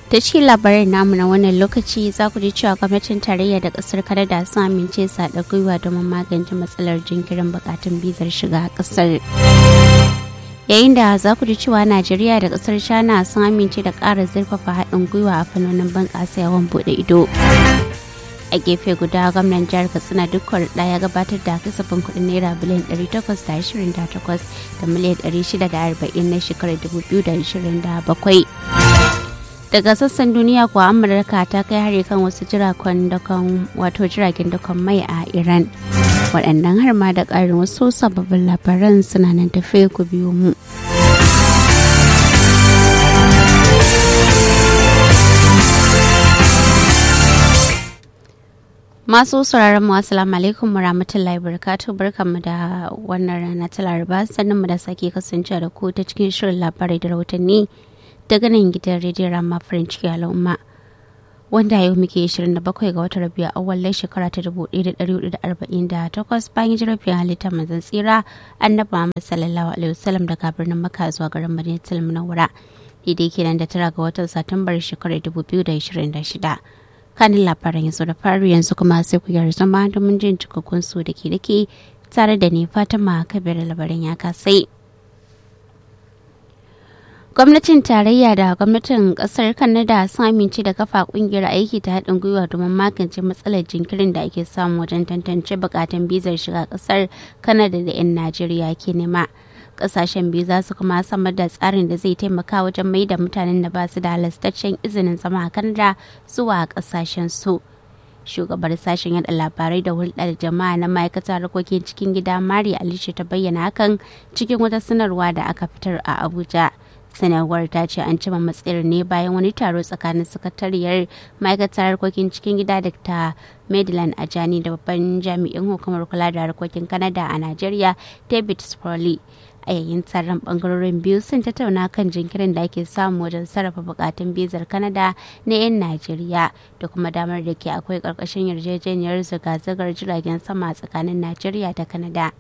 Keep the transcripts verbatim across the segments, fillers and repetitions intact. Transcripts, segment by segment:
Da cikin labarin namu na wannan lokaci za ku ji cewa gwamnatin tarayya da kasar Canada sun amince su haɗa gwiwa domin magance matsalar jinkirin bukatun bizar shiga kasar. Yayin da za ku ji cewa Najeriya da kasar China sun amince da ƙara zurfafa haɗin gwiwa a fannonin bunƙasa yawan buɗe ido. A gefe guda gwamnan jihar Katsina dukkan ya gabatar da kasafin kuɗin naira biliyan ɗari takwas da ashirin da takwas da miliyan ɗari shida da arba'in na shekarar dubu biyu da ashirin da bakwai. Daga sassan duniya kuwa Amurka ta kai hari kan wasu jiragen dakon wato jiragen dakon mai a Iran. Waɗannan har ma da ƙarin wasu sababbin labaran suna nan tafe ku biyo mu. Masu sauraron mu assalamu alaikum warahmatullahi wabarakatuh, barkanmu da wannan rana ta Laraba, sannan mu da sake kasance da ku ta cikin shirin labarai da rahotanni daga nan gidan rediyon Rama farin ciki al'umma, wanda yau muke ashirin da bakwai ga watan Rabiu awwal shekara ta dubu ɗaya da ɗari hudu da arba'in da takwas bayan jirafin halittar manzon tsira Annabi Muhammad sallallahu alaihi wasallam daga birnin Makka zuwa garin Madinatul Munawwara, daidai kenan da tara ga watan Satumbar shekarar dubu biyu da ashirin da shida. Kanin labaran yanzu da fari yanzu kuma sai ku yarda zama domin jin cikakkun su da ke dake tare da ni Fatima Kabir labarin ya kasai. Gwamnatin tarayya da gwamnatin kasar Canada sun amince da kafa kungiyar aiki ta haɗin gwiwa domin magance matsalar jinkirin da ake samu wajen tantance bukatun bizar shiga kasar Canada da 'yan Najeriya ke nema. Kasashen biyu za su kuma samar da tsarin da zai taimaka wajen mai da mutanen da ba su da halastaccen izinin zama a Canada zuwa kasashen su. Shugabar sashen yada labarai da hulɗar jama'a na ma'aikatar harkokin cikin gida Mari Alisha ta bayyana hakan cikin wata sanarwa da aka fitar a Abuja. Sanarwar ta ce an cima matsayar ne bayan wani taro tsakanin sakatariyar ma'aikatar harkokin cikin gida Dr. Madeleine Ajani da babban jami'in hukumar kula da harkokin Canada a Najeriya David Spurley. A yayin taron bangarorin biyu sun tattauna kan jinkirin da ake samu wajen sarrafa bukatun bizar Canada na 'yan Najeriya da kuma damar da ke akwai karkashin yarjejeniyar zirga-zirgar jiragen sama tsakanin Najeriya da Canada.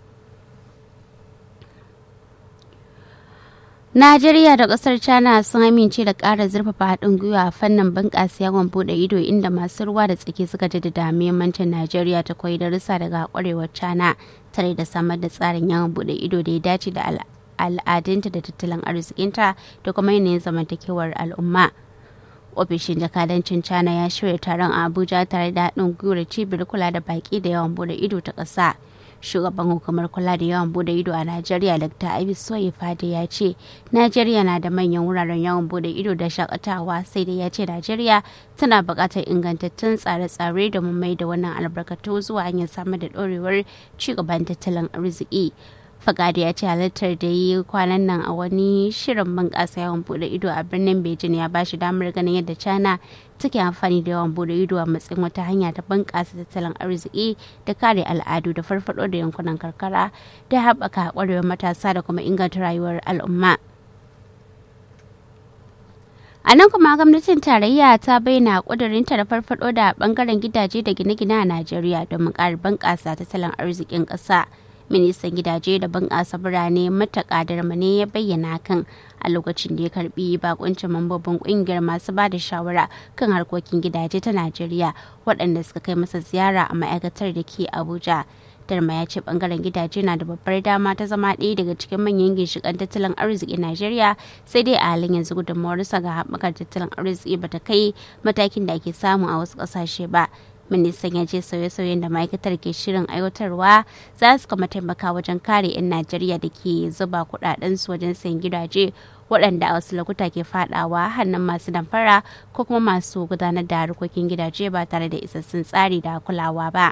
Najeriya da kasar China sun amince da ƙara zurfafa haɗin gwiwa a fannin bunƙasa yawan buɗe ido, inda masu ruwa da tsaki suka jaddada muhimmancin Najeriya ta koyi darussa daga ƙwarewar China tare da samar da tsarin yawan buɗe ido da ya dace da al'adunta da tattalin arzikinta da kuma yanayin zamantakewar al'umma. Ofishin jakadancin China ya shirya taron a Abuja tare da haɗin gwiwar cibiyar kula da baƙi da yawan buɗe ido ta ƙasa. Shugaban hukumar kula da yawan bude ido a Najeriya Doctor Abisoye Fade ya ce Najeriya na da manyan wuraren yawan bude ido da shakatawa, sai dai ya ce Najeriya tana buƙatar ingantattun tsare-tsare domin mai da wannan albarkatu zuwa hanyar samar da ɗorewar cigaban tattalin arziki. Fagade ya ce halartar da yi kwanan nan a wani shirin bunƙasa yawan bude ido a birnin Beijing ya ba shi damar ganin yadda China take amfani da yawan bude ido a matsayin wata hanya ta bunƙasa tattalin arziki da kare al'adu da farfado da yankunan karkara da haɓaka ƙwarewar matasa da kuma inganta rayuwar al'umma. A nan kuma gwamnatin tarayya ta bayyana ƙudurinta da farfado da ɓangaren gidaje da gine-gine a Najeriya domin ƙara bunƙasa tattalin arzikin ƙasa. Ministan gidaje da bunƙasa birane Mutaka Darmane ya bayyana kan a lokacin da ya karbi bakuncin mambobin ƙungiyar masu ba da shawara kan harkokin gidaje ta Najeriya waɗanda suka kai masa ziyara a ma'aikatar da ke Abuja. Darma ya ce bangaren gidaje na da babbar dama ta zama ɗaya daga cikin manyan ginshiƙan tattalin arzikin Najeriya, sai dai a halin yanzu gudunmawarsa ga haɓakar tattalin arziki bata kai matakin da ake samu a wasu ƙasashe ba. Ministan ya ce sauye-sauyen da ma'aikatar ke shirin aiwatarwa za su kuma taimaka wajen kare 'yan Najeriya da ke zuba kuɗaɗensu wajen sayan gidaje waɗanda a wasu lokuta ke fadawa hannun masu damfara ko kuma masu gudanar da harkokin gidaje ba tare da isassun tsari da kulawa ba.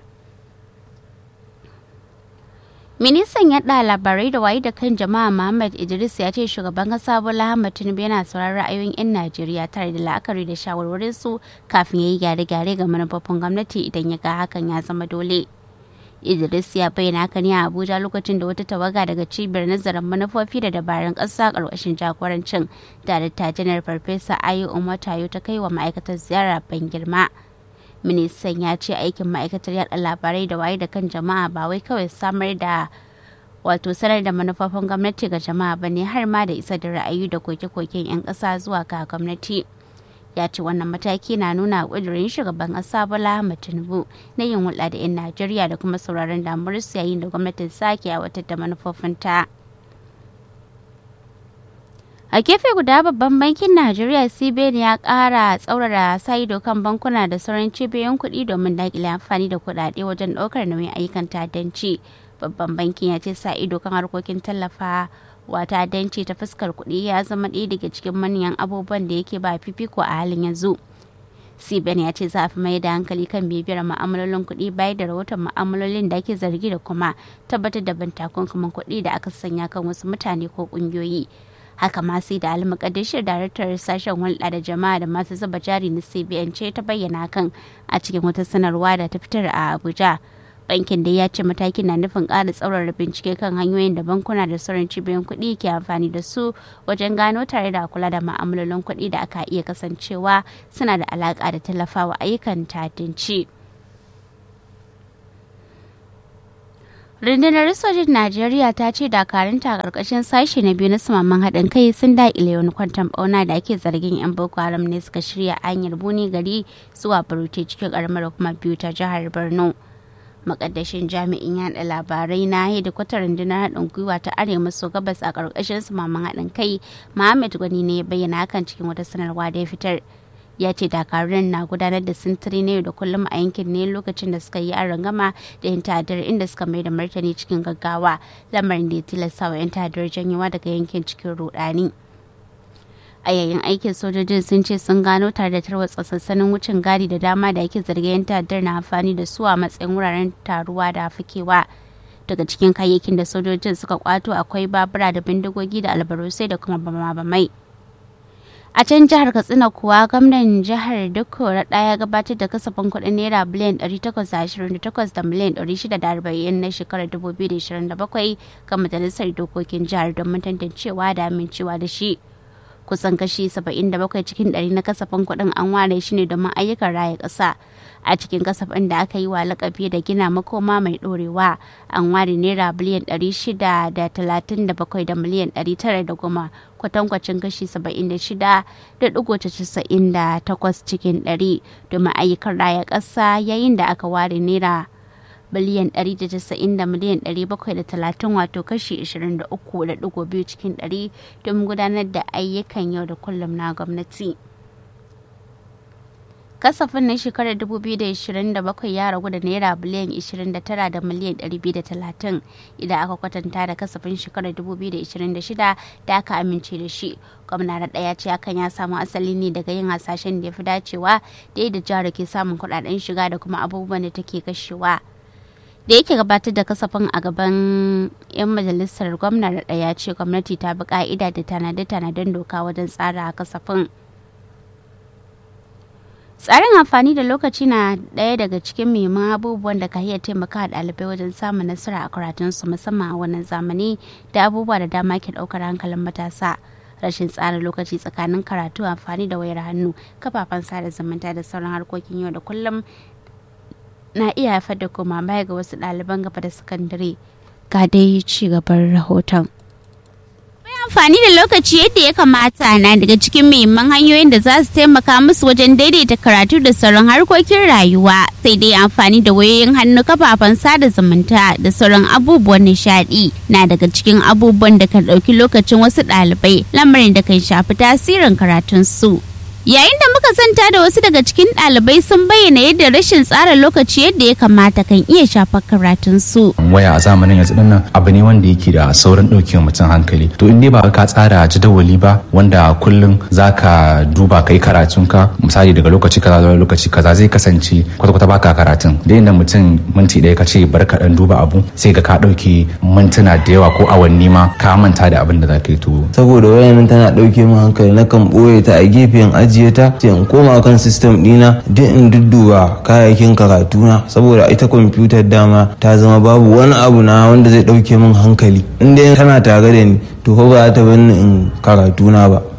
Ministan yaɗa labarai da wayi da kan jama'a Muhammad Idris ya ce shugaban kasa Bola Ahmed Tinubu yana sauraron ra'ayoyin 'yan Najeriya tare da la'akari da shawarwarin su kafin ya yi gyare-gyare ga manufofin gwamnati idan ya ga hakan ya zama dole. Idris ya bayyana haka ne a Abuja lokacin da wata tawaga daga cibiyar nazarin manufofi da dabarun ƙasa ƙarƙashin jagorancin Darakta Janar Farfesa Ayo Umar Tayo ta kai wa ma'aikatar ziyara ban girma. Ministan ya ce aikin ma'aikatar yaɗa labarai da waye da kan jama'a ba wai kawai samar da wato sanar da manufofin gwamnati ga jama'a ba ne, har ma da isa da ra'ayi da koke-koken 'yan ƙasa zuwa ga gwamnati. ya ce wannan mataki na nuna ƙudurin shugaban ƙasa Bola Ahmed Tinubu na yin hulɗa da 'yan Najeriya da kuma sauraron damuwarsu yayin da gwamnatin sake aiwatar da manufofinta. A gefe guda babban bankin Najeriya C B N ya ƙara tsaurara sa ido kan bankuna da sauran cibiyoyin kuɗi domin daƙile amfani da kuɗaɗe wajen ɗaukar nauyin ayyukan ta'addanci. Babban bankin ya ce sa ido kan harkokin tallafa wa ta'addanci ta fuskar kuɗi ya zama ɗaya daga cikin manyan abubuwan da yake ba fifiko a halin yanzu. C B N ya ce za a fi mai da hankali kan bibiyar ma'amalolin kuɗi bayan da rahoton ma'amalolin da ake zargi da kuma tabbatar da bin takunkumin kuɗi da aka sanya kan wasu mutane ko ƙungiyoyi. Haka ma sai da almakadashir daraktar sashen hulɗa da jama'a da masu zuba jari na C B N ce ta bayyana kan a cikin wata sanarwa da ta fitar a Abuja. Bankin da ya ce matakin na nufin ƙara tsaurara bincike kan hanyoyin da bankuna da sauran cibiyoyin kuɗi ke amfani da su wajen gano tare da kula da ma'amalolin kuɗi da aka iya kasancewa suna da alaƙa da tallafawa ayyukan ta'addanci. Rundunar sojin Najeriya ta ce dakarunta a ƙarƙashin sashe na biyu na samaman haɗin kai sun daƙile wani kwanton ɓauna da ake zargin 'yan Boko Haram ne suka shirya hanyar Buni gari zuwa Barute cikin ƙaramar kuma biyu ta jihar Borno. Makaddashin jami'in yaɗa labarai na hedikwatar rundunar haɗin gwiwa ta arewa maso gabas a ƙarƙashin samaman haɗin kai Muhammad Gwani ne ya bayyana hakan cikin wata sanarwa da ya fitar. Ya ce dakarun na gudanar da sintiri na yau da kullum a yankin ne lokacin da suka yi rangama da yan ta'addar inda suka mai da martani cikin gaggawa, lamarin da ya tilasta wa yan ta'addar janyewa daga yankin cikin rudani. A yayin aikin sojojin sun ce sun gano tare da tarwatsa sansanin wucin gadi da dama da ake zargin yan ta'addar na amfani da su a matsayin wuraren taruwa da fakewa. Daga cikin kayayyakin da sojojin suka kwato akwai babura da bindigogi da albarusai da kuma bama-bamai. A can jihar Katsina kuwa gwamnan jihar Dikko Raɗa ya gabatar da kasafin kuɗin naira biliyan ɗari takwas da ashirin da takwas da miliyan ɗari shida da arba'in na shekarar dubu biyu da ashirin da bakwai ga majalisar dokokin jihar domin tantancewa da amincewa da shi. Kusan kashi saba'in da bakwai cikin ɗari na kasafin kuɗin an ware shi ne domin ayyukan raya ƙasa. A cikin kasafin da aka yi wa lakabi da gina makoma mai ɗorewa an ware naira biliyan ɗari shida da talatin da bakwai da miliyan ɗari tara da goma kwatankwacin kashi saba'in da shida da ɗigo casa'in da takwas cikin ɗari domin ayyukan raya ƙasa yayin da aka ware naira biliyan ɗari da casa'in da miliyan ɗari bakwai da talatin wato kashi ashirin da uku da ɗigo biyu cikin ɗari domin gudanar da ayyukan yau da kullum na gwamnati. Kasafin na shekarar dubu biyu da ashirin da bakwai ya ragu da naira biliyan ashirin da tara da miliyan ɗari biyu da talatin idan aka kwatanta da kasafin shekarar dubu biyu da ashirin da shida da aka amince da shi. Gwamna Raɗa ya ce hakan ya samu asali ne daga yin hasashen da ya fi dacewa da yadda jihar ke samun kuɗaɗen shiga da kuma abubuwan da take kashewa. Da yake gabatar da kasafin a gaban 'yan majalisar, gwamna Raɗa ya ce gwamnati ta bi ka'ida da tanade-tanaden doka wajen tsara kasafin. Tsarin amfani da lokaci na ɗaya daga cikin muhimman abubuwan da ka iya taimaka ɗalibai wajen samun nasara a karatunsu musamman a wannan zamani da abubuwa da dama ke ɗaukar hankalin matasa. Rashin tsara lokaci tsakanin karatu, amfani da wayar hannu, kafafen sada zumunta da sauran harkokin yau da kullum na iya haifar da koma baya ga wasu ɗaliban gaba da sakandare. Ga dai ci gaban rahoton. Amfani da lokaci yadda ya kamata na daga cikin muhimman hanyoyin da za su taimaka musu wajen daidaita karatu da sauran harkokin rayuwa, sai dai amfani da wayoyin hannu, kafafen sada zumunta da sauran abubuwan nishadi na daga cikin abubuwan da kan ɗauki lokacin wasu ɗalibai, lamarin da kan shafi tasirin karatunsu. Yayin da muka zanta da wasu daga cikin ɗalibai sun bayyana yadda rashin tsara lokaci yadda ya kamata kan iya shafar karatunsu. Waya a zamanin yanzu nan abu ne wanda yake da saurin ɗaukewa mutum hankali. To in dai ba ka tsara jadawali ba wanda kullum za ka duba kai karatunka, misali daga lokaci kaza zuwa lokaci kaza zai kasance kwata-kwata baka karatun. Da inda mutum minti ɗaya ka ce bar ka ɗan duba abu sai ga ka ɗauke mintuna da yawa ko awanni ma ka manta da abin da za ka yi to. Saboda wayan tana ɗauke min hankali nakan ɓoye ta a gefen aji ta sai in koma kan system dina duk in dudduba kayayyakin karatuna, saboda ita kwamfutar dama ta zama babu wani abu na wanda zai dauke min hankali. In dai tana tare da ni to ko ba ta bani in karatuna ba.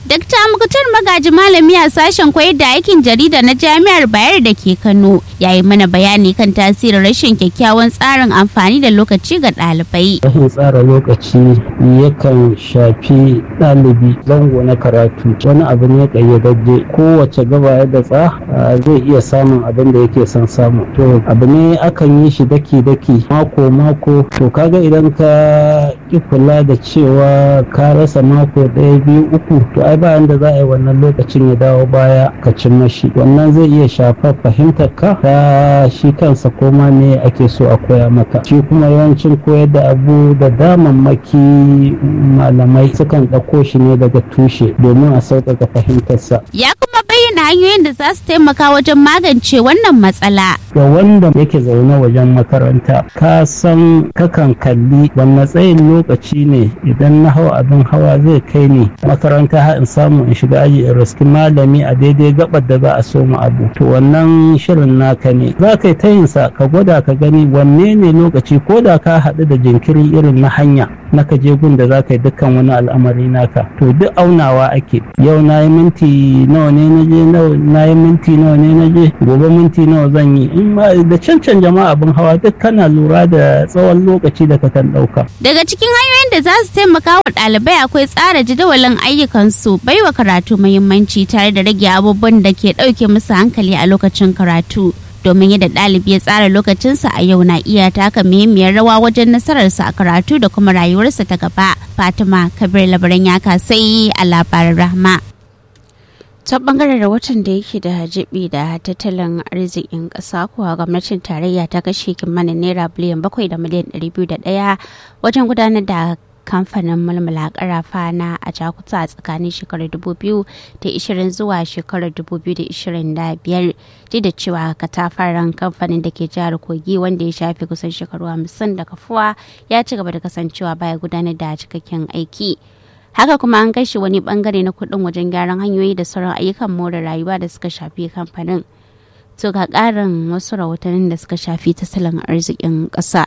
Dakta Muktar Magaji malami a sashen koyar da aikin jarida na Jami'ar Bayero da ke Kano ya yi mana bayani kan tasirin rashin kyakkyawan tsarin amfani da lokaci ga ɗalibai. Rashin tsara lokaci yakan shafi ɗalibi zango na karatu wani abu ne ƙayyadajje kowace gaba da tsa zai iya samun abin da yake son samu. To abu ne akan yi shi daki-daki mako-mako to kaga idan ka ƙi kula da cewa ka rasa mako ɗaya biyu uku to ai ba da za a yi wannan lokacin ya dawo baya ka cin mashi wannan zai iya shafar fahimtar ka ta shi kansa koma ne ake so a koya maka shi kuma yawancin koyar da abu da damammaki malamai sukan ɗauko shi ne daga tushe domin a sauƙaƙa fahimtarsa. Ya kuma bayyana hanyoyin da za su taimaka wajen magance wannan matsala. Ga wanda yake zaune wajen makaranta ka san kakan kalli wannan tsayin lokaci ne idan na hawa abin hawa zai kai ni makaranta har in samu in shiga aji in riski malami a daidai gabar da za a so mu abu to wannan shirin naka ne za ka yi ta yin sa ka gwada ka gani wanne ne lokaci ko da ka haɗu da jinkiri irin na hanya na ka je gun da za ka yi dukkan wani al'amari naka to duk aunawa ake yau na yi minti nawa ne na je na yi minti nawa ne na je gobe minti nawa zan yi in ma da cancan jama'a abin hawa duk kana lura da tsawon lokaci da ka kan ɗauka. Daga cikin hanyoyin da za su taimaka wa ɗalibai akwai tsara jadawalin ayyukansu baiwa karatu muhimmanci tare da rage abubuwan da ke ɗauke musu hankali a lokacin karatu. Domin yadda ɗalibi ya tsara lokacinsa a yau na iya taka muhimmiyar rawa wajen nasararsa a karatu da kuma rayuwarsa ta gaba. Fatima Kabir labaran ya kasai a labarin Rahma. Ta bangaren rahoton da yake da jibi da tattalin arzikin ƙasa kuwa gwamnatin tarayya ta kashe kimanin naira biliyan bakwai da miliyan ɗari biyu da ɗaya wajen gudanar da kamfanin mulmula karafa na a jakuta a tsakanin shekarar dubu biyu da ishirin zuwa shekarar dubu biyu da ishirin da biyar ji da cewa katafaren kamfanin da ke jihar kogi wanda ya shafe kusan shekaru hamsin da kafuwa ya ci gaba da kasancewa baya gudanar da cikakken aiki. Haka kuma an kashe wani bangare na kudin wajen gyaran hanyoyi da sauran ayyukan more rayuwa da suka shafi kamfanin. To ga karin wasu rahotannin da suka shafi tattalin arzikin ƙasa.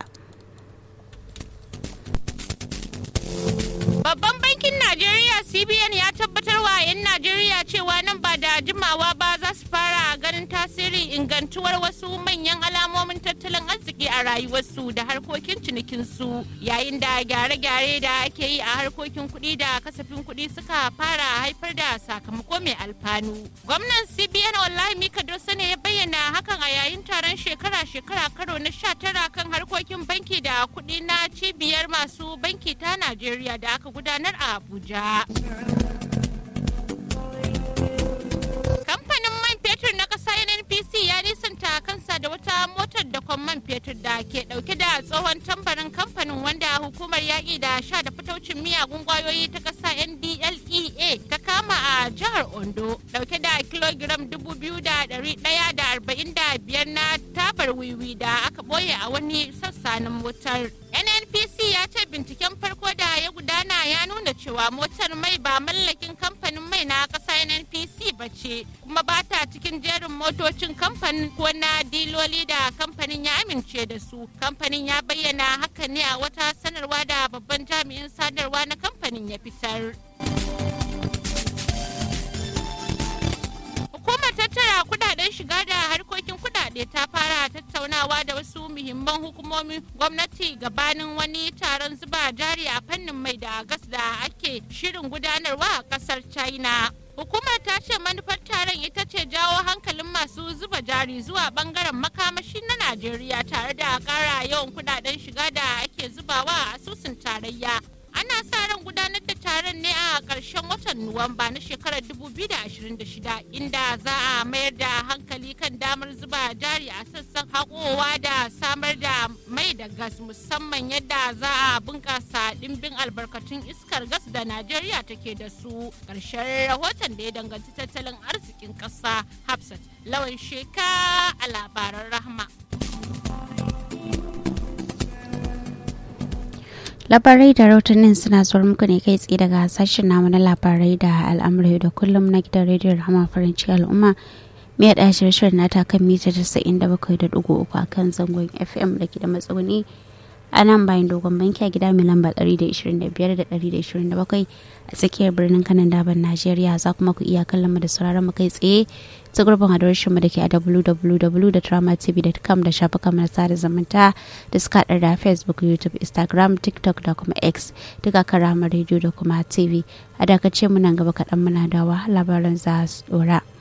Babban bankin Najeriya C B N ya tabbatar wa 'yan Najeriya cewa nan ba da jimawa ba za su fara ganin tasiri ingantuwar wasu manyan alamomin tattalin arziki a rayuwarsu da harkokin cinikinsu yayin da gyare-gyare da ake yi a harkokin kuɗi da kasafin kuɗi suka fara haifar da sakamako mai alfanu. Gwamnan C B N wallahi Mika Dosa ne ya bayyana hakan a yayin taron shekara-shekara karo na sha tara kan harkokin banki da kuɗi na cibiyar masu banki ta Najeriya da aka gudanar a Abuja. Kamfanin man fetur na ƙasa N N P C ya nisanta kansa da wata motar dakon man fetur da ke ɗauke da tsohon tambarin kamfanin wanda hukumar yaƙi da sha da fitaucin miyagun ƙwayoyi ta ƙasa N D L E A ta kama a jihar Ondo ɗauke da kilogiram dubu biyu da ɗari ɗaya da arba'in da biyar na tabar wiwi da aka ɓoye a wani sassa na motar. N N P C ya ce binciken farko da ya gudana ya nuna cewa motar mai ba mallakin kamfanin mai na ƙasa N N P C ba ce kuma ba ta cikin jerin motocin kamfanin ko na diloli da kamfanin ya amince da su. Kamfanin ya bayyana haka ne a wata sanarwa da babban jami'in sadarwa na kamfanin ya fitar. Hukumar tattara kudaden shiga da harkokin kudade ta fara tattaunawa da wasu muhimman hukumomin gwamnati gabanin wani taron zuba jari a fannin mai da gas da ake shirin gudanarwa a kasar China. Hukumar ta ce manufar taron ita ce jawo hankalin masu zuba jari zuwa bangaren makamashi na Najeriya tare da kara yawan kudaden shiga da ake zubawa a asusun tarayya. Ana sa ran gudanar da taron ne a ƙarshen watan Nuwamba na shekarar dubu biyu da ashirin da shida inda za a mayar da hankali kan damar zuba jari a sassan haƙowa da samar da mai da gas musamman yadda za a bunƙasa ɗimbin albarkatun iskar gas da Najeriya take da su. Ƙarshen rahoton da ya danganci tattalin arzikin ƙasa Hafsat Lawan Sheka a labaran Rahma. Labarai da rahotannin suna zuwa muku ne kai tsaye daga sashen namu na labarai da al'amurai da kullum na gidan rediyon Rahama farin ciki al'umma mai haɗa shirye-shiryen nata kan mita casa'in da bakwai da ɗigo uku a kan zangon F M da ke da matsuguni a nan bayan dogon banki a gida mai lamba ɗari da ishirin da biyar da ɗari da ishirin da bakwai a tsakiyar birnin kanan daban Najeriya. Za kuma ku iya kallon mu da sauraron mu kai tsaye ta gurbin adireshin mu da ke a w w w dot rama t v dot com da shafukan mu na sada zumunta da suka haɗa da Facebook, YouTube, Instagram, TikTok da kuma X duka kan Rama Radio da kuma T V. A dakace mu nan gaba kaɗan muna dawa labaran za su ɗora.